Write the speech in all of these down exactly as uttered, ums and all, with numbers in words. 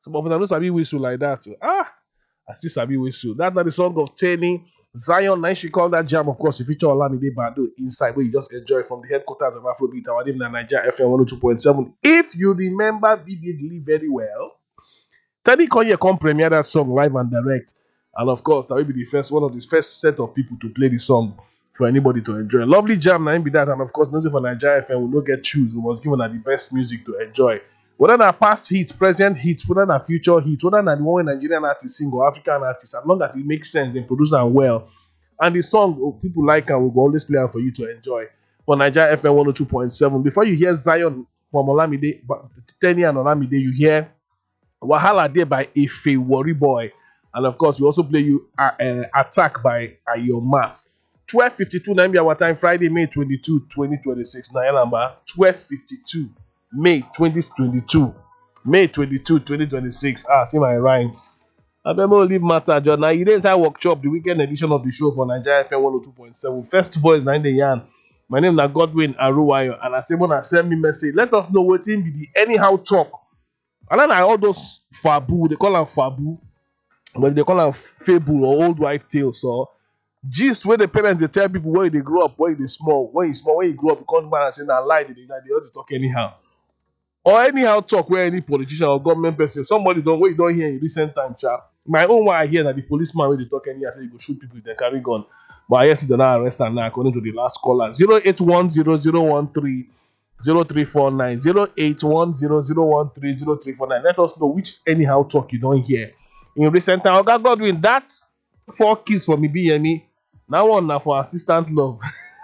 Some of them don't sabi whistle like that. Ah, I still sabi whistle. That's not the song of Tenny. Zion, nice she called that jam. Of course, you feature Olamide Bado inside where you just enjoy from the headquarters of Afrobeat. Our name is Nigeria F M one oh two point seven. If you remember vividly very well, Teddy Koye come premiere that song live and direct. And of course, that will be the first one of the first set of people to play the song for anybody to enjoy. Lovely jam, now be that. And of course, nothing for Nigeria F M will not get choose. We must give her the best music to enjoy. Whether na past hits, present hits, whether na future hits, whether na the one Nigerian artist sing or African artist, as long as it makes sense, they produce them well. And the song, oh, people like and will always play out for you to enjoy. For Nigeria F M one oh two point seven. Before you hear Zion from Olamide, Tenny and Olamide, you hear Wahala Day by Ife Worry Boy. And of course, we also play you uh, uh, Attack by Ayo Math. twelve fifty-two, nine be our time, Friday, May twenty-second, twenty twenty-six. Now, number twelve fifty-two. May twenty twenty-two. May twenty-second, twenty twenty-six. Ah, see my rhymes. I remember leave matter, John. Now, you didn't say workshop, the weekend edition of the show for Nigeria F M one oh two point seven. First voice, nine the yarn. My name is Godwin Aruwayo, and I say, when I send me message, let us know what in the anyhow talk. And then I all those fabu, they call them fabu, but they call them fable or old wife tales. So, gist where the parents they tell people where they grow up, where they small, when you small, when you grow up, you come back and say, now lie, they, they, they always talk anyhow. Or anyhow talk where any politician or government person, somebody don't wait, don't hear in recent time, chat. My own one I hear that the policeman where they talk anyhow, say you go shoot people, they carry gun. But I guess they don't arrest them now, according to the last caller. zero eight one zero zero one three zero three four nine. zero eight one zero zero one three zero three four nine. Let us know which anyhow talk you don't hear. In recent time, Oga Godwin, that four kids for me, B M E. Now one now for assistant love.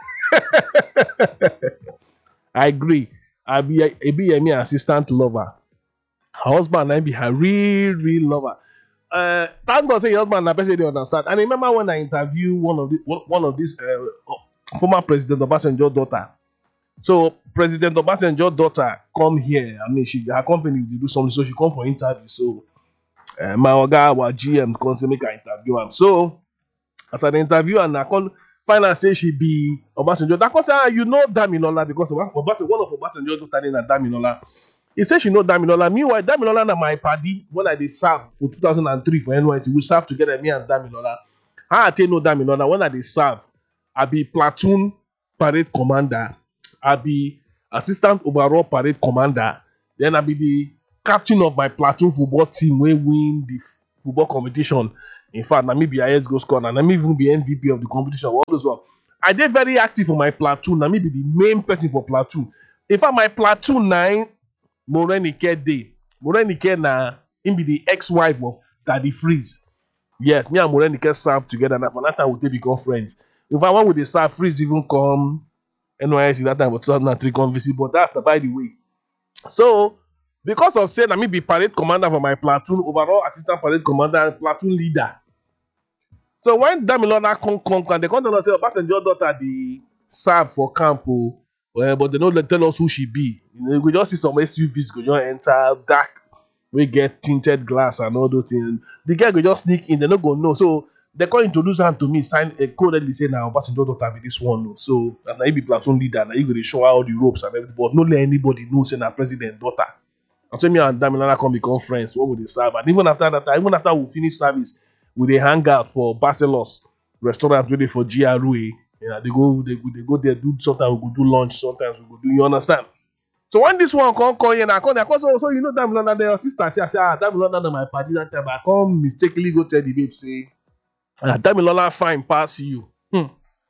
I agree. I be a, a B M E assistant lover. Her husband I be her real, real lover. Uh, thank God say your husband na person they understand. And I remember when I interviewed one of the one of these uh, former President Obasanjo daughter. So President Obasanjo daughter come here. I mean, she her company will do something, so she come for interview. So uh, my oga, our G M, come say make I interview am. So as an interview, and I call find out say she be Obasanjo. That cause ah, you know Damilola because of Obasanjo, one of Obasanjo's daughter named Damilola. He said she know Damilola. Meanwhile, Damilola na my paddy when I did serve for two thousand three for N Y C. We serve together, me and Damilola. How I tell no Damilola when I did serve, I be platoon parade commander. I be assistant overall parade commander. Then I be the captain of my platoon football team when win the football competition. In fact, na me be highest goal scorer, and na me even be M V P of the competition. All those one. I did very active for my platoon. Na me be the main person for platoon. In fact, my platoon nine. Morenike Day. Morenike na him be the ex-wife of Daddy Freeze. Yes, me and Morenike serve together. And for that time, we take become friends. In fact, when we dey serve, Freeze even come N Y C that time for two thousand three come visit. But that's by the way. So, because of saying I me be parade commander for my platoon, overall assistant parade commander and platoon leader. So when Damilola come come, and they come to us say, Obasanjo daughter dey serve for camp. Oh, well, but they don't tell us who she be. You know, we just see some S U Vs go just enter dark, we get tinted glass and all those things. The girl go just sneak in, they don't go know. So they can't introduce her to me, sign a code that they say now, but don't have this one. No. So and I be platoon leader, and you go to show her all the ropes and everything, but not let anybody know say na president daughter. And so me and Damilola come become friends. What would they serve? And even after that, even after we finish service, we they hang out for Barcelos restaurant ready for G R A. Yeah, they go, they go, they go there, do sometimes we go do lunch, sometimes we go do, you understand? So when this one come call you and I come, I come so, so you know Damilola, their sister, say, I say, ah, Damilola, na my party that time, I come mistakenly go tell the babe, say, ah, Damilola fine pass you. Hmm.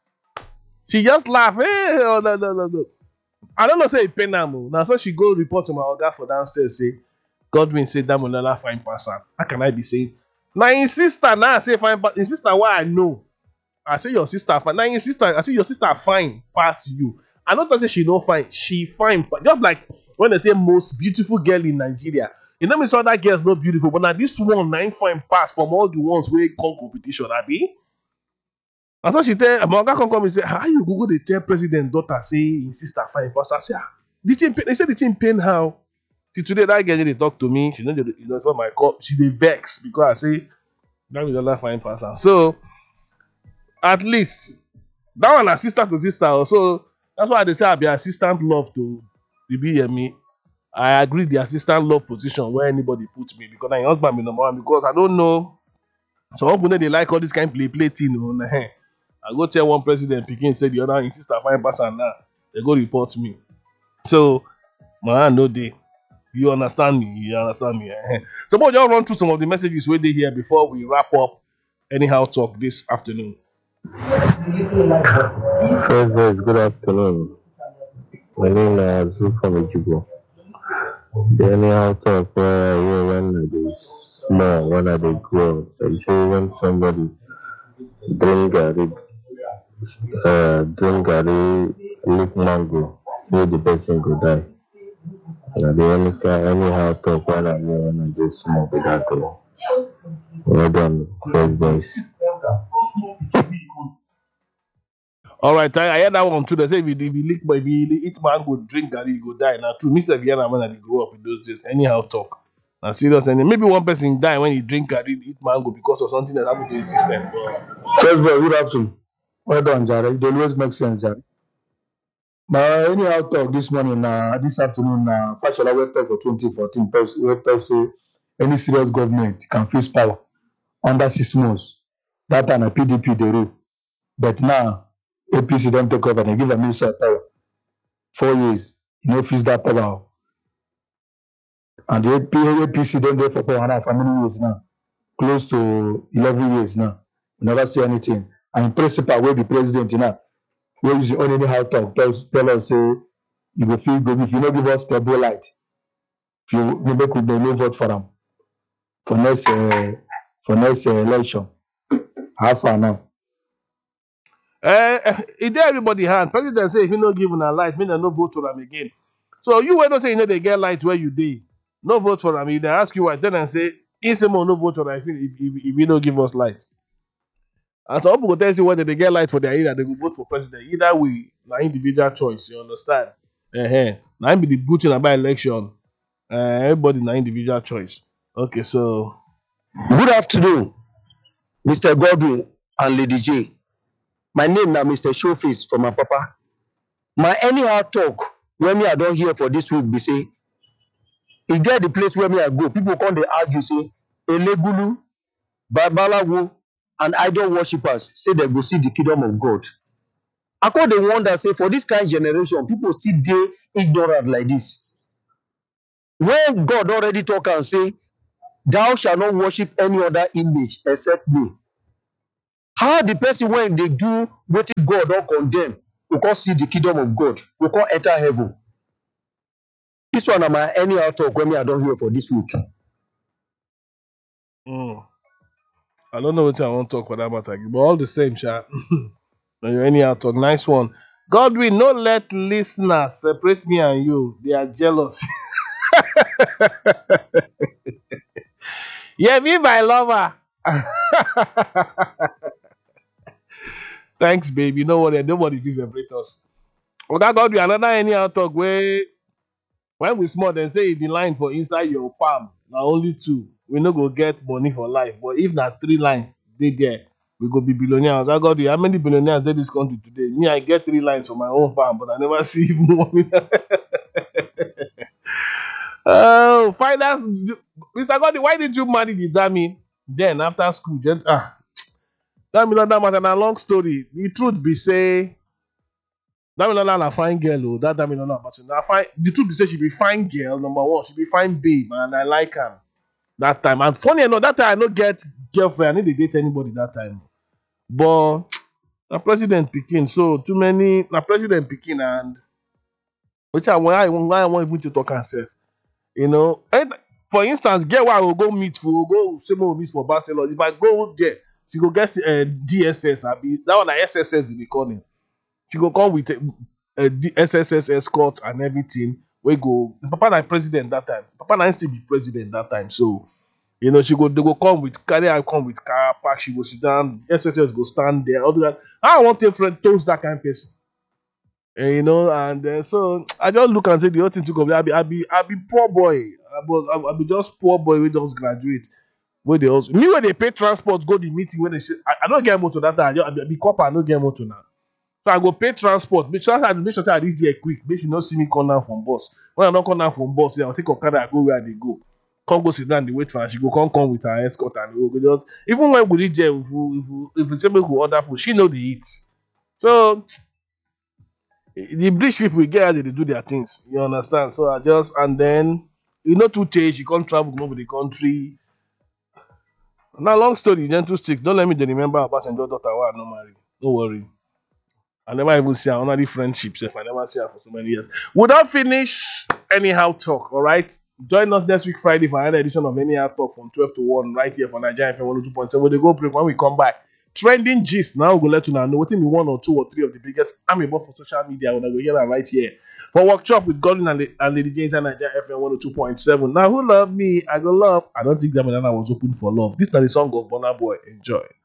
She just laugh, hey, oh, no, no, no, no. I don't know, say it pain am. Now so she go report to my oga for downstairs, say, Godwin say Damilola fine pass her. How can I be saying? Now in sister, now I say fine pass, in sister, why I know? I say your sister fine. Now your sister, I say your sister fine pass you. I don't say she no fine. She fine. Just like when they say most beautiful girl in Nigeria. You know me say other girls not beautiful, but now this one nine fine pass from all the ones where come competition, Abi. And so she tell Amoga come come and say, how you go go dey tell president daughter say in sister fine pass? I say, ah, the thing pain. They say the thing pain how. Till today that girl they talk to me. She know the, you know what my call. She dey vex because I say that is other fine pass. So at least that one assistant to sister also. That's why they say I be assistant love to the B M E I agree the assistant love position where anybody puts me because my husband be number one because I don't know. Some people know they like all this kind of play play thing. Oh, nah, eh. I go tell one president picking say the other insist I find person now. They go report me. So my hand no day. You understand me? You understand me? Eh, eh. So we'll just run through some of the messages where they here before we wrap up anyhow talk this afternoon. First voice, good afternoon. My name is Azu from Ijibo. The anyhow talk where I hear when I dey small, when I dey grow up. I say when somebody drink garri, uh, drink garri, lick mango, say the person go die. Na the only kind anyhow talk when I hear when I dey small be that o. Well done, first voice. All right, I, I heard that one too. They say if you, if you lick, if you eat mango, drink that you go die. Now, true. Me say Vienna when I dey grow up in those days. Anyhow talk. Now, serious. And maybe one person die when he drink garri, eat mango because of something that happened to his system. But First of all, good afternoon. Well done, Jared. It always makes sense, Jared. Now, anyhow talk this morning, uh, this afternoon, uh, Fashola went talk for twenty fourteen. We talk say any serious government can face power under six months. That time, a P D P they rule. But now, A P C don't take over. They give a minister power. Four years, you know, face that power. And the A P C don't do for power now for many years now. Close to eleven years now. We never see anything. And in principle, will be president now. We use the only how talk tell, tell us say you go feel good if you don't give us stable light. If you maybe could no vote for them for next uh, for next uh, election. How far now? uh, it there everybody hand. President say if you not give a light, me no vote for them again. So you when don't say you know they get light where you dey, no vote for them. If they ask you why, then and say in some no vote for them if, if, if, if you don't give us light. And some people go tell you whether they get light for their area, they go vote for president. Either way, na individual choice. You understand? Uh-huh. Now be the booting about election. Uh, everybody na individual choice. Okay, so Good afternoon, Mister Godwin and Lady J. My name na Mister Showface from Apapa. My anyhow talk when me I don hear for this week be say, e get the place where me I go, people come dey argue say, Elegulu, Babalawo, and idol worshippers say they go see the kingdom of God. I come dey wonder say for this kind generation, people still dey ignorant like this. When God already talk and say, thou shalt not worship any other image except me. How the person when they do wetin God don condemn will come see the kingdom of God, will come enter heaven. This one na my anyhow talk when me I don hear for this week. mm, I don't know what I want to talk for that matter, but all the same, Sha. When you anyhow talk, nice one. Godwin, no let listeners separate me and you. They are jealous. Yeah, me my lover. Thanks, baby. You know what? Nobody will separate us. Oh, that God be another anyhow talk where when we small, then say if the line for inside your palm, now only two. We no go get money for life. But if na three lines, they there, we go be billionaires. That God, how many billionaires in this country today? Me, I get three lines for my own palm, but I never see even one. Oh, finance, Mister Godwin, why did you marry the dummy? Then after school, just ah, that me not that matter. Na long story. The truth be say, that me not na fine girl. Oh, that that me not na but na fine. The truth be say she be fine girl. Number one, she be fine babe, and I like her that time. And funny enough, that time I no get girlfriend. I need to date anybody that time. But na president pikin, so too many na president pikin and which I why I why I want even to talk herself. You know, and for instance, get where I will go meet for go say we meet for Barcelona. If I go there, she go get uh, D S S. I be that one na S S S they call it. She go come with a, a D- S S S escort and everything. We go. Papa na president that time. Papa na still be president that time. So you know she go they go come with carry I come with car park. She go sit down. S S S go stand there. All that. I want to friend toast that kind of person. And, you know, and uh, so I just look and say the whole thing took up. I be, I be, I be poor boy. I was, I, I be just poor boy. We just graduate. Where they also me when they pay transport go the meeting when they say, I, I don't get motor that time. I, just- I be copper. I don't get motor now. So I go pay transport. Make sure I make sure say I reach there quick. Make you not see me come down from bus. When I don't come down from bus, yeah, I'll take Okada, I go where they go. Come go sit down, they wait for her. She go come come with her escort and we go just even when we reach there, if we if we, if we say we could order food, she know the eat. So the British people we get how they dey do their things. You understand? So I just and then you know too change, you can't travel over the country. Now long story, gentle stick. Don't let me dey remember about Obasanjo daughter why I no marry. Don't worry. I never even see her only friendship. If I never see her for so many years. Would I finish anyhow talk? All right. Join us next week Friday for another edition of Anyhow Talk from twelve to one right here for Nigeria F M one oh two point seven. They go break when we come back. Trending gist. Now we'll go let you know what in one or two or three of the biggest amebo for social media. When I go hear that right here for workshop with Gordon and, and Lady James and Nigeria F M one oh two point seven. Now who love me? I go love. I don't think that banana was open for love. This is not the song of Burna Boy. Enjoy.